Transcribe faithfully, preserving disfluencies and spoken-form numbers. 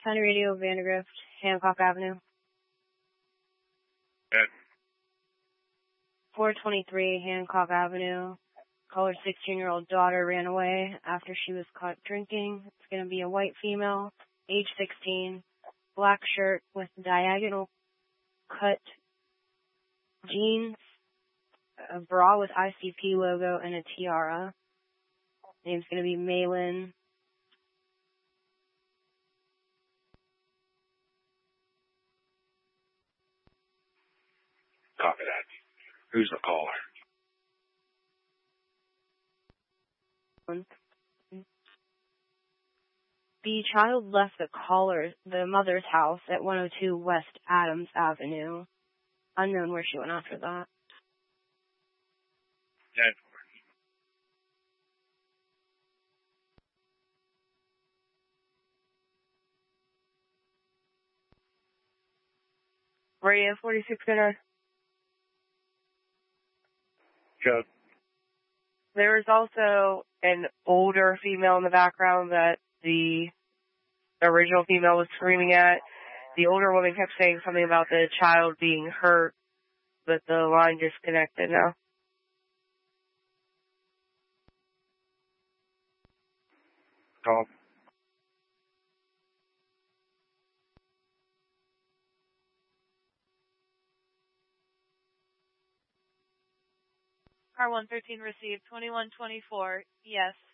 County Radio, Vandergrift, Hancock Avenue. Good. four twenty-three Hancock Avenue. Caller's sixteen-year-old daughter ran away after she was caught drinking. It's going to be a white female, age sixteen, black shirt with diagonal cut jeans, a bra with I C P logo, and a tiara. Name's going to be Malin. Copy that. Who's the caller? The child left the caller, the mother's house at one oh two West Adams Avenue. Unknown where she went after that. Dead. Radio forty-six Gunner. Good. There was also an older female in the background that the original female was screaming at. The older woman kept saying something about the child being hurt, but the line disconnected now. Call. Car one thirteen received, twenty-one twenty-four, yes.